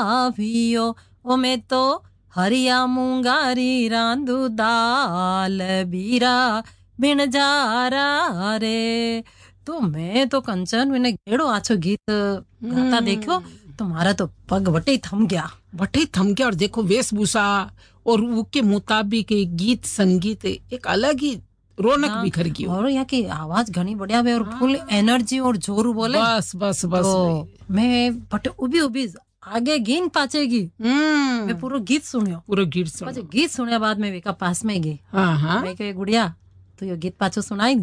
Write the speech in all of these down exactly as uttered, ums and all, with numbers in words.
आवियो ओ मैं तो हरिया मुंगारी रांधू दाल बीरा बिन जारा रे। तो मैं तो कंचन मैंने एड़ो आछो गीत गाता देखो तुम्हारा तो पग वटे थम गया वटे थम गया। और देखो वेशभूषा और उसके मुताबिक गीत संगीत एक अलग ही रौनक बिखर गई। और यहाँ की आवाज घनी बढ़िया है और फुल एनर्जी और जोर बोले। बस बस बस तो मैं बट उबी उबी आगे गिन पाचेगी। मैं पूरा गीत सुनियो पूरा गीत सुनियो गीत सुने बाद में वेका पास में गई। हाँ हाँ मैं कहे गुड़िया तो ये गीत पाछो सुनाई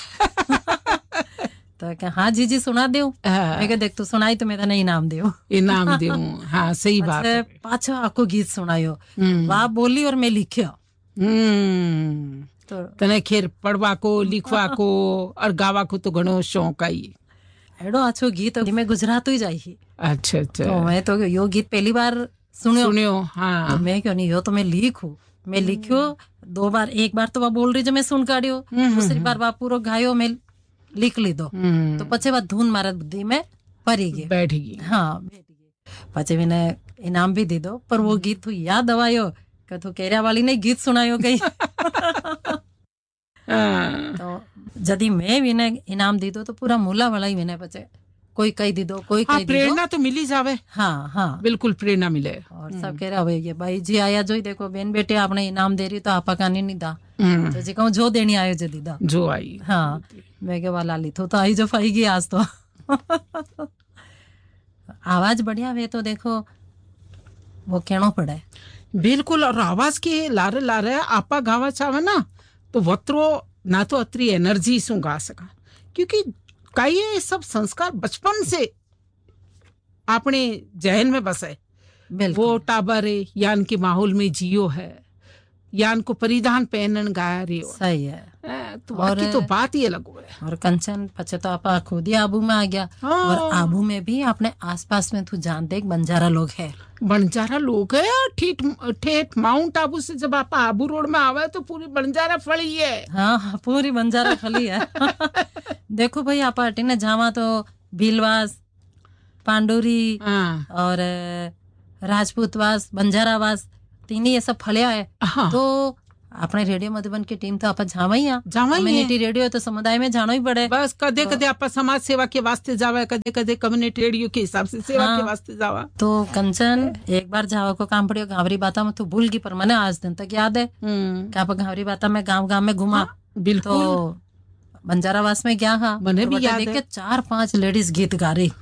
तो क्या हाँ जी जी सुना दे। मैं कहे देख तू सुनाई तो मैं तो नहीं इनाम दे इनाम दे। हाँ सही बात है। पाछो आपको गीत सुनायो वाह बोली और मैं लिखियो। तो तने खेर पढ़वा को लिखवा को और गावा को तो घणो शौक आई। एडो आछो गीत मैं गुजरात ही जाई। अच्छा अच्छा तो मैं तो यो गीत पहली बार सुनियो सुनियो। हाँ तो मैं क्यों नहीं यो तो मैं लिखू मैं लिखियो दो बार एक बार तो वह बोल रही जो मैं सुन काढ़ियो दूसरी बार वह पूरा गायो मैं लिख ली दो तो पचे वह धुन मारा बुद्धि में परी गई बैठ गई। हाँ बैठ गई पचे मैंने इनाम भी दे दो पर वो गीत तू याद दवायो कि तू केरिया वाली ने गीत सुनायो कहीं। तो जदी मैं विने इनाम दी दो तो पूरा मूला वाला ही विने बचे कोई कही दी दो कोई हाँ, कही दी प्रेरणा तो मिली जावे। हाँ हाँ बिल्कुल प्रेरणा मिले। और सब कह रहा हो ये भाई जी आया जो ही देखो बेन बेटे आपने इनाम दे रही तो आपा का नहीं दा तो जी कहूँ जो देनी आयो जो दीदा जो आई। हाँ मैं के वाला ली तो, तो आई जो फाईगी आज तो आवाज बढ़िया वे तो देखो वो कहना पड़े। बिल्कुल। और आवाज के लारे लारे आपा गावा चावे ना तो वत्रो ना तो अतरी एनर्जी सु गा सका क्योंकि कई ये सब संस्कार बचपन से अपने जहन में बसे। वो टाबर यान के माहौल में जियो है यान को परिधान पहनन गाया रही हो। सही है। तो और की तो बात ही अलग है। और कंचन पचे तो आपा खुद ही आबू में आ गया। हाँ। और आबू में भी अपने आसपास में तू जानते एक बंजारा लोग है बंजारा लोग है। ठेठ ठेठ माउंट आबू से जब आप आबू रोड में आवे तो पूरी बंजारा फली है। हाँ, हाँ पूरी बंजारा फली है। देखो भाई आप अटीने जावा तो भीलवास पांडुरी हाँ। और राजपूतवास बंजारावास तीन ये सब फलिया है। हाँ। तो अपने रेडियो मधुबन की टीम तो आप जावा ही कम्युनिटी रेडियो तो समुदाय में जाना ही पड़े। बस कदे तो, कदे आप समाज सेवा के वास्ते जावा कदे कदे कम्युनिटी रेडियो के हिसाब से सेवा हाँ, के वास्ते जावा। तो कंचन एक बार जावा को काम पड़ियो घावरी बाता में तो भूल गई पर मैंने आज दिन तक याद है कि आप घावरी बाता में गाँव गाँव में घुमा। बिल्कुल। तो बंजारावास में गया हाँ मैंने भी याद है चार पांच लेडीज गीत गा रही।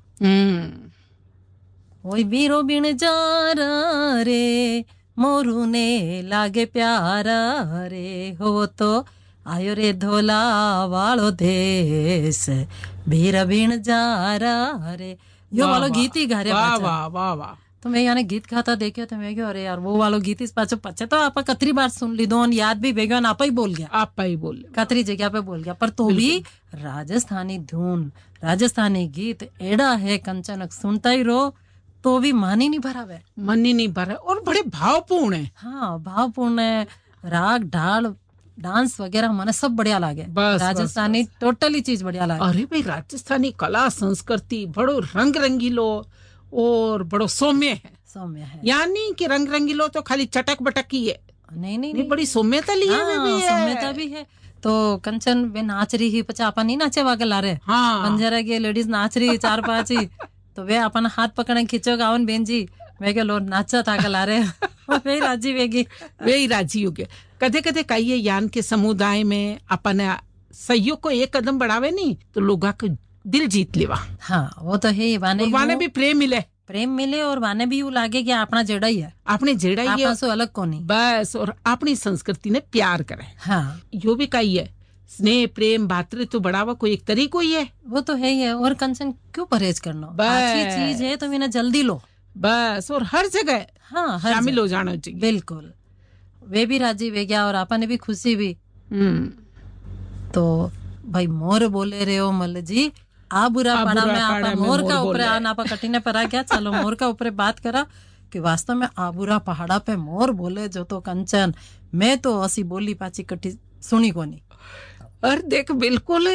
वही बीरो बिन जा रे मोरू ने लागे प्यारा रे हो तो आयो रे धोला वालो देश भीर बिन जा रे यो वालो गीत ही गा रहे। वाह वाह वाह वाह। तो मैं यानी गीत गाता देखियो तो मैं क्यों अरे यार वो वालो गीत इस पाछो पचे तो आप कतरी बार सुन ली दो याद भी बेगो आप ही बोल गया आप ही बोल कतरी जगह पे बोल गया पर तो भी राजस्थानी धुन राजस्थानी गीत एड़ा है कंचन सुनता ही रो तो भी मन ही नहीं भरा है मन ही नहीं भरा और बड़े भावपूर्ण है। हाँ भावपूर्ण है राग ढाल डांस वगैरह मैंने सब बढ़िया लागे। राजस्थानी टोटली चीज बढ़िया लागे। अरे भाई राजस्थानी कला संस्कृति बड़ो रंग रंगीलो और बड़ो सौम्य है। सौम्य है यानी कि रंग रंगीलो तो खाली चटक बटक ही है। नहीं नहीं, नहीं बड़ी सौम्यता ली है। सौम्यता भी है। तो कंचन वे नाच रही ही पचा आपा नहीं नाचे वागे ला रहे। हाँ। बंजारा के लेडीज नाच रही चार पांच ही तो वे अपन हाथ पकड़े खींचो गावन बेन जी मैं के लोग नाचा था ला रहे वे राजी वेगी वे ही राजी हो गए। कदे कदे कहिए यान के समुदाय में अपन सहयोग को एक कदम बढ़ावे नहीं तो लोगा को दिल जीत लेवा। हाँ वो तो है वाने वाने भी प्रेम मिले प्रेम मिले और वाने भी यू लागे कि अपना जेड़ा ही है अपने जेड़ा ही है अलग को नहीं बस और अपनी संस्कृति ने प्यार करे। हाँ यो भी कही है स्नेह प्रेम भातृत्व तो बढ़ावा कोई एक तरीको ही है। वो तो है ही है। और कंचन क्यों परहेज करना अच्छी चीज है तो इन्हें जल्दी लो बस और हर जगह हाँ शामिल हो जाना चाहिए। बिल्कुल वे भी राजी वे गया और आपने भी खुशी भी। तो भाई मोर बोले रहे हो मल जी आ बुरा पड़ा में आपा मोर का ऊपर आना आपा कठिने पर आ गया चलो मोर का ऊपर बात करा कि वास्तव में आबूरा पहाड़ा पे मोर बोले जो तो कंचन मैं तो ऐसी बोली पाची कटी सुनी को नहीं। और देख बिल्कुल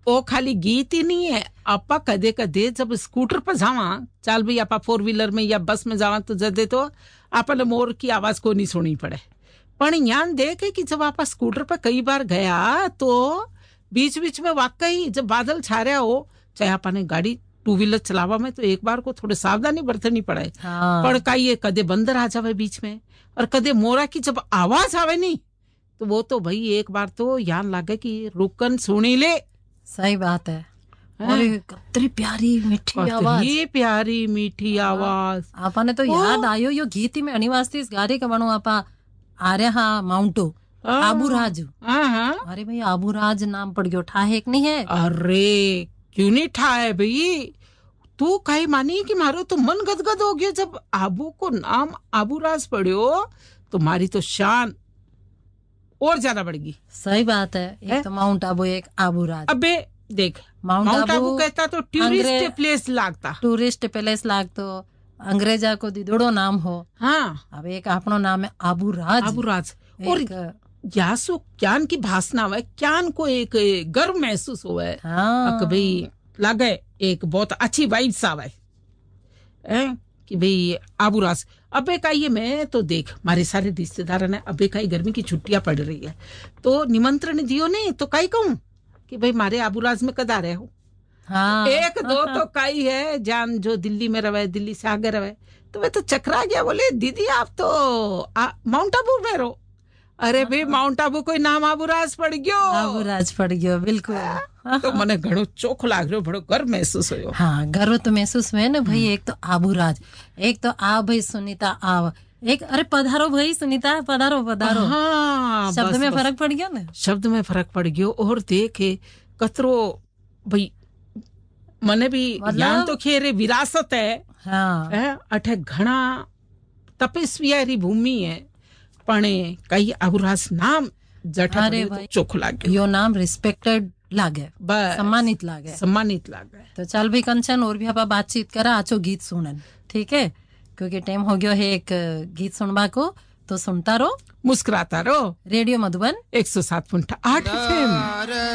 ओ खाली गीत ही नहीं है, आपा कदे कदे जब स्कूटर पर जावा, चल भाई आपा फोर व्हीलर में या बस में जावा तो जदे तो आपा ने मोर की आवाज को नहीं सुनी पड़े। पर यहाँ देखे कि जब आपा स्कूटर पर कई बार गया तो बीच बीच में वाकई जब बादल छा रहा हो, चाहे आपा ने गाड़ी टू व्हीलर चलावा में तो एक बार को थोड़े सावधानी बरतनी पड़े। हाँ। पर का ये कदे बंदर आ जावे बीच में, और कदे मोरा की जब आवाज आवे नहीं तो वो तो भाई एक बार तो यान लागे कि रुकन सुनी ले। सही बात है। और कितनी प्यारी मीठी आवाज, ये प्यारी मीठी आवाज। आपा ने तो याद आयो यो गीत ही में अनिवासी इस गाड़ी का बनो आपा आ रहा हाँ माउंटो आबूराज। अरे भाई आबूराज नाम पड़ गयो, ठा एक नहीं है। अरे क्यों नहीं ठा है भाई, तू कहीं मानी कि मारो तो मन गदगद हो गया जब आबू को नाम आबूराज पढ़ियो, तो मारी तो शान और ज्यादा बढ़ गई। सही बात है। एक है? तो माउंट आबू एक आबूराज। अबे देख माउंट, माउंट आबू, आबू कहता तो टूरिस्ट प्लेस लागता, टूरिस्ट प्लेस लागतो, अंग्रेजा को दिदोड़ो नाम हो। हाँ अब एक अपनो नाम है आबूराज। आबूराज और यासु क्यान की भाषा है, क्यान को एक गर्व महसूस हुआ है। हाँ। भाई लगे एक बहुत अच्छी वाइब्स आवे है कि भाई आबूराज। अबे का ये मैं तो देख हमारे सारे रिश्तेदार ने अबे का गर्मी की छुट्टियां पड़ रही है तो निमंत्रण दियो नहीं तो काई कहूं कि भाई मारे आबूराज में कदा रहे हो। हाँ। एक दो तो काई है जान जो दिल्ली में रहे, दिल्ली से आगे रहे, तो वे तो चकरा गया, बोले दीदी आप तो माउंट आबू में रहो। अरे भाई माउंट आबू कोई नाम आबूराज पड़ गयो, आबूराज पड़ गयो बिल्कुल। तो मने घणो चोख लाग रहो, बड़ो गर्व महसूस होयो। हाँ गर्व तो महसूस हुए ना भाई। एक तो आबूराज, एक तो आ भाई सुनीता आव, एक अरे पधारो भाई सुनीता पधारो पधारो। हाँ, शब्द में फर्क पड़ गया ना, शब्द में फर्क पड़ गयो। और देखे कतरो भाई मने भी मतलब तो खेरे विरासत है। हाँ। अठे घना तपस्वियारी भूमि है, पणे कई आबूराज नाम जठे अरे तो चोख लागे, यो नाम रिस्पेक्टेड लागे, सम्मानित लागे, सम्मानित लागे। तो चल भाई कंचन और भी आप बातचीत करा, आचो गीत सुनन, ठीक है, क्योंकि टाइम हो गयो है एक गीत सुनबा को, तो सुनता रहो, मुस्कुराता रहो। रेडियो मधुबन एक सौ सात पॉइंट आठ एफ एम।